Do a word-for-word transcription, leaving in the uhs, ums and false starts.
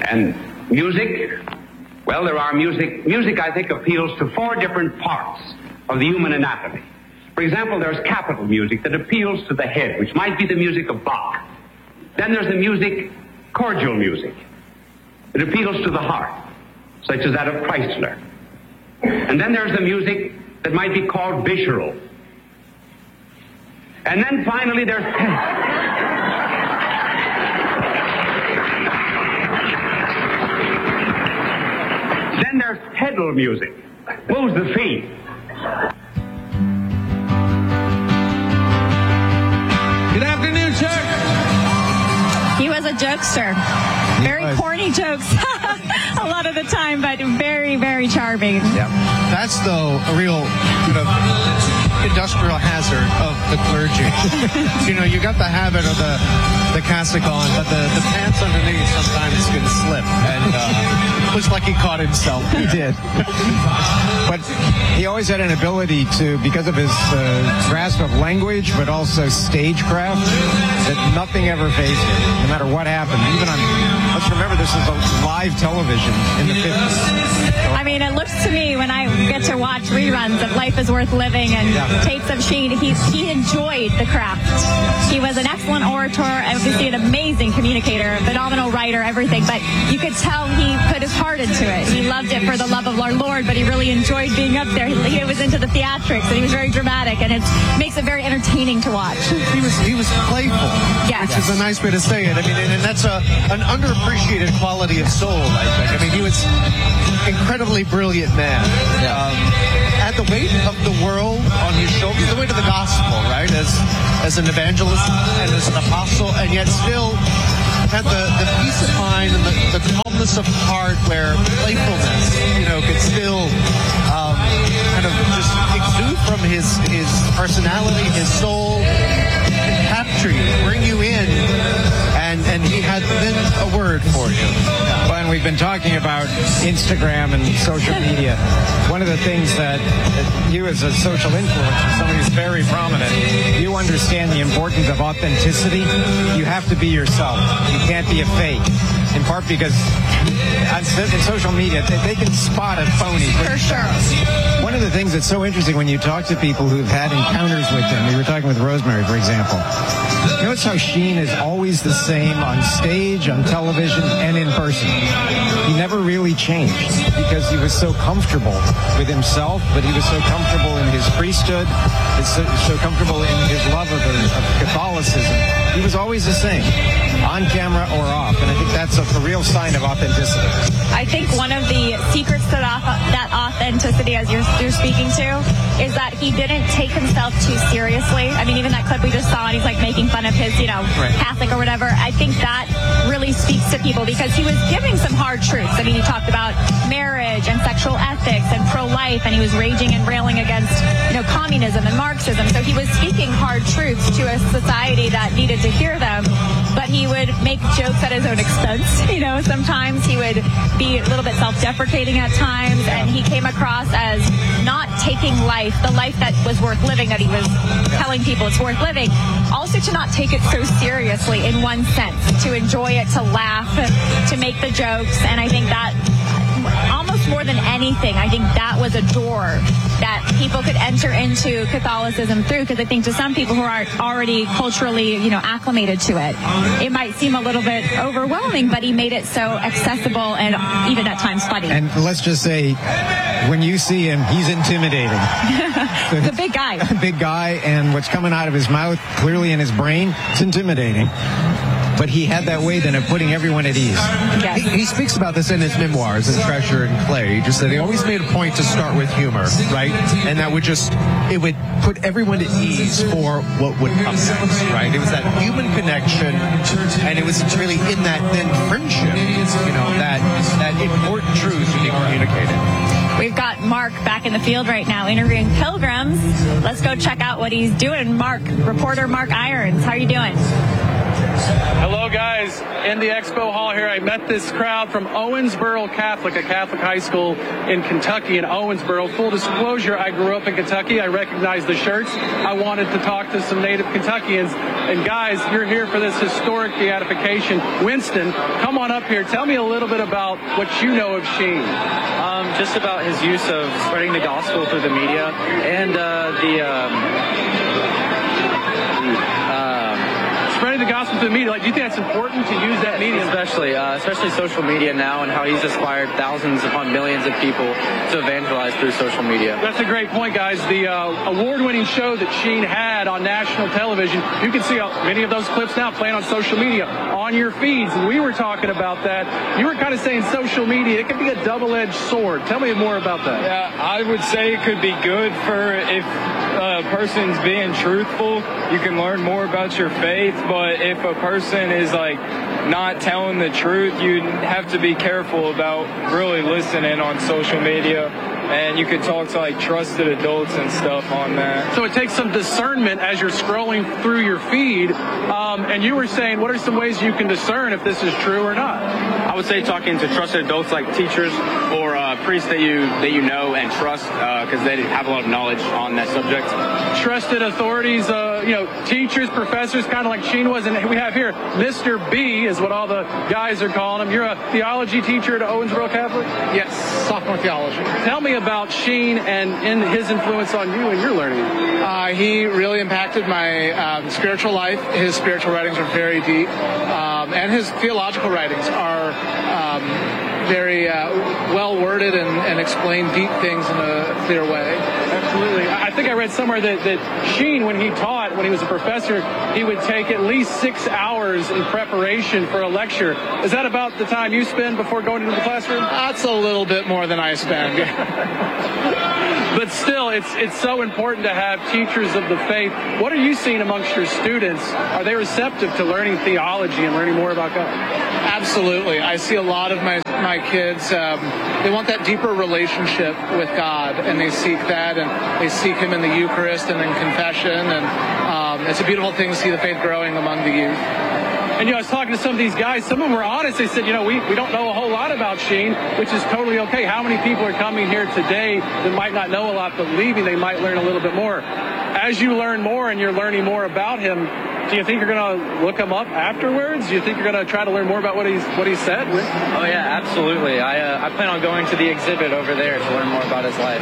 And music, well, there are music. Music, I think, appeals to four different parts of the human anatomy. For example, there's capital music that appeals to the head, which might be the music of Bach. Then there's the music, cordial music. It appeals to the heart, such as that of Chrysler. And then there's the music that might be called visceral. And then finally there's... then there's pedal music. Moves the feet. Good afternoon, church. He was a jokester. Very corny jokes a lot of the time, but very, very charming. Yeah. That's, though, a real kind of industrial hazard of the clergy. You know, you got the habit of the, the cassock on, but the, the pants underneath sometimes can slip. And uh, looks like he caught himself. He did. But he always had an ability to, because of his uh, grasp of language, but also stagecraft, that nothing ever fazed him, no matter what happened. Even on, let's remember, this is a live television in the fifties. I mean, it looks to me, when I get to watch reruns of Life is Worth Living and yeah. tapes of Sheen, he, he enjoyed the craft. He was an excellent orator, obviously an amazing communicator, phenomenal writer, everything, but you could tell he put his heart into it. He loved it for the love of our Lord, but he really enjoyed being up there. He, he was into the theatrics, and he was very dramatic, and it makes it very entertaining to watch. He was he was playful, yes. which is a nice way to say it. I mean, and, and that's a an underappreciated quality of soul, I think. I mean, he was an incredibly brilliant man. Yeah. Um, had the weight of the world on his shoulders, the weight of the gospel, right? As as an evangelist and as an apostle, and yet still had the, the peace of mind and the, the calmness of heart where playfulness, you know, could still um, kind of just exude from his, his personality, his soul, and capture you, bring you in, and, and he had then a word for you. Well, and we've been talking about Instagram and social media. One of the things that, that you as a social influencer, somebody who's very prominent, you understand the importance of authenticity. You have to be yourself. You can't be a fake. In part because on social media, they can spot a phony. For sure. One of the things that's so interesting when you talk to people who've had encounters with him, we were talking with Rosemary, for example. Notice how Sheen is always the same on stage, on television, and in person. He never really changed because he was so comfortable with himself, but he was so comfortable in his priesthood, so, so comfortable in his love of, of Catholicism. He was always the same, on camera or off, and I think that's a, a real sign of authenticity. I think one of the secrets to that, that authenticity, as you're, you're speaking to, is that he didn't take himself too seriously. I mean, even that clip we just saw, and he's like making fun of his, you know, right. Catholic or whatever. I think that really speaks to people because he was giving some hard truths. I mean, he talked about marriage and sexual ethics and pro-life, and he was raging and railing against, you know, communism and Marxism. So he was speaking hard truths to a society that needed to hear them, but he would make jokes at his own expense. You know, sometimes he would be a little bit self-deprecating at times, and he came across as not taking life, the life that was worth living, that he was telling people it's worth living, also to not take it so seriously in one sense, to enjoy it, to laugh, to make the jokes, and I think that almost more than anything, I think that was a door that people could enter into Catholicism through, because I think to some people who are already culturally, you know, acclimated to it, it might seem a little bit overwhelming, but he made it so accessible and even at times funny. And let's just say, when you see him, he's intimidating. The big guy. Big guy, and what's coming out of his mouth, clearly in his brain, it's intimidating. But he had that way then of putting everyone at ease. Yes. He, he speaks about this in his memoirs, in Treasure and Clay. He just said he always made a point to start with humor, right? And that would just, it would put everyone at ease for what would come next, right? It was that human connection, and it was really in that then friendship, you know, that, that important truth to be communicated. We've got Mark back in the field right now interviewing pilgrims. Let's go check out what he's doing. Mark, reporter Mark Irons, how are you doing? Hello, guys. In the expo hall here, I met this crowd from Owensboro Catholic, a Catholic high school in Kentucky, in Owensboro. Full disclosure, I grew up in Kentucky. I recognize the shirts. I wanted to talk to some native Kentuckians. And guys, you're here for this historic beatification. Winston, come on up here. Tell me a little bit about what you know of Sheen. Um, just about his use of spreading the gospel through the media and uh, the... Um, Spreading the gospel through the media. Like, do you think that's important to use that media? Especially, uh, especially social media now, and how he's inspired thousands upon millions of people to evangelize through social media. That's a great point, guys. The uh, award-winning show that Sheen had on national television, you can see uh, many of those clips now playing on social media, on your feeds, and we were talking about that. You were kind of saying social media, it could be a double-edged sword. Tell me more about that. Yeah, I would say it could be good for if a person's being truthful, you can learn more about your faith. But if a person is like not telling the truth, you have to be careful about really listening on social media. And you could talk to like trusted adults and stuff on that. So it takes some discernment as you're scrolling through your feed. Um, and you were saying, what are some ways you can discern if this is true or not? I would say talking to trusted adults like teachers or uh, priests that you that you know and trust, because uh, they have a lot of knowledge on that subject. Trusted authorities, uh, you know, teachers, professors, kind of like Sheen was. And we have here Mister B is what all the guys are calling him. You're a theology teacher at Owensboro Catholic? Yes, sophomore theology. Tell me about Sheen and in his influence on you and your learning. Uh, he really impacted my um, spiritual life. His spiritual writings are very deep, um, and his theological writings are um, very uh, well worded and, and explain deep things in a clear way. Absolutely. I think I read somewhere that, that Sheen, when he taught, when he was a professor, he would take at least six hours in preparation for a lecture. Is that about the time you spend before going into the classroom? That's a little bit more than I spend. But still, it's it's so important to have teachers of the faith. What are you seeing amongst your students? Are they receptive to learning theology and learning more about God? Absolutely. I see a lot of my my kids, um, they want that deeper relationship with God, and they seek that, and they seek Him in the Eucharist and in confession, and um, it's a beautiful thing to see the faith growing among the youth. And, you know, I was talking to some of these guys. Some of them were honest. They said, you know, we, we don't know a whole lot about Sheen, which is totally okay. How many people are coming here today that might not know a lot, but leaving they might learn a little bit more? As you learn more and you're learning more about him, do you think you're going to look him up afterwards? Do you think you're going to try to learn more about what he's what he said? Oh, yeah, absolutely. I, uh, I plan on going to the exhibit over there to learn more about his life.